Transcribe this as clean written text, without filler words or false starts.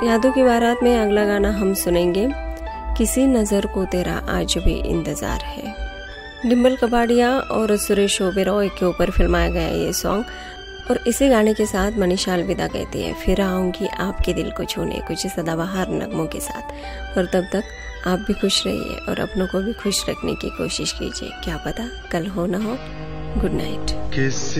यादों की बारात में अगला गाना हम सुनेंगे, किसी नज़र को तेरा आज भी इंतज़ार है। डिम्पल कपाड़िया और सुरेश ओबेरॉय के ऊपर फिल्माया गया ये सॉन्ग। और इसी गाने के साथ मनीषा अलविदा कहती है, फिर आऊँगी आपके दिल को छूने, कुछ सदाबहार नगमों के साथ। और तब तक आप भी खुश रहिए और अपनों को भी खुश रखने की कोशिश कीजिए, क्या पता कल हो ना हो। Good night.